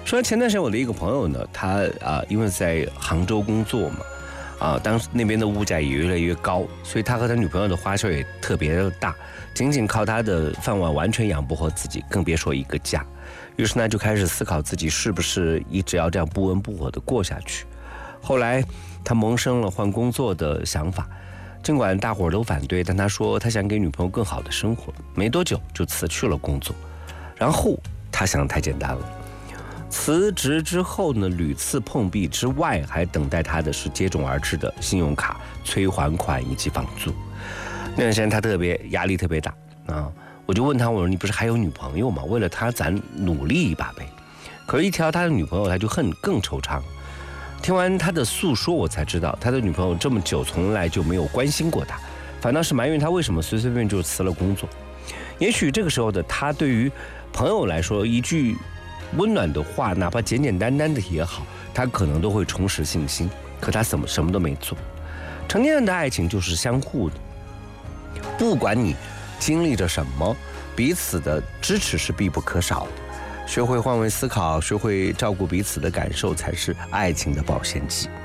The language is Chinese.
说前段时间我的一个朋友呢，他因为在杭州工作嘛，当时那边的物价也越来越高，所以他和他女朋友的花销也特别的大，仅仅靠他的饭碗完全养不活自己，更别说一个家。于是呢，就开始思考自己是不是一直要这样不温不火的过下去。后来他萌生了换工作的想法，尽管大伙儿都反对，但他说他想给女朋友更好的生活，没多久就辞去了工作。然后他想太简单了，辞职之后呢，屡次碰壁之外，还等待他的是接踵而至的信用卡催还款以及房租。那段时间他压力特别大我就问他，我说你不是还有女朋友吗？为了他咱努力一把呗。可是一提到他的女朋友，他就更惆怅。听完他的诉说，我才知道他的女朋友这么久从来就没有关心过他，反倒是埋怨他为什么随随便就辞了工作。也许这个时候的他，对于朋友来说，一句温暖的话，哪怕简简单单的也好，他可能都会重拾信心。可他什么都没做。成年人的爱情就是相互的，不管你经历着什么，彼此的支持是必不可少的。学会换位思考，学会照顾彼此的感受，才是爱情的保鲜剂。